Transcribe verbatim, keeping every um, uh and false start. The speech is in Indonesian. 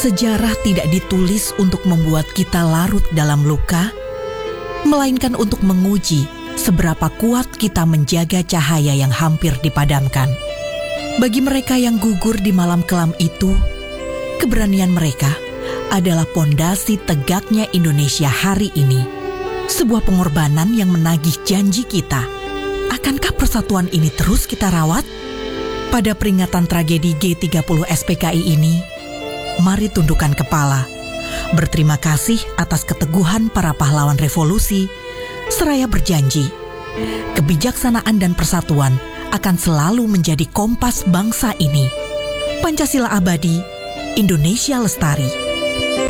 Sejarah tidak ditulis untuk membuat kita larut dalam luka, melainkan untuk menguji seberapa kuat kita menjaga cahaya yang hampir dipadamkan. Bagi mereka yang gugur di malam kelam itu, keberanian mereka adalah pondasi tegaknya Indonesia hari ini. Sebuah pengorbanan yang menagih janji kita. Akankah persatuan ini terus kita rawat? Pada peringatan tragedi G tiga puluh S P K I ini, mari tundukkan kepala, berterima kasih atas keteguhan para pahlawan revolusi, seraya berjanji, kebijaksanaan dan persatuan akan selalu menjadi kompas bangsa ini. Pancasila abadi, Indonesia lestari.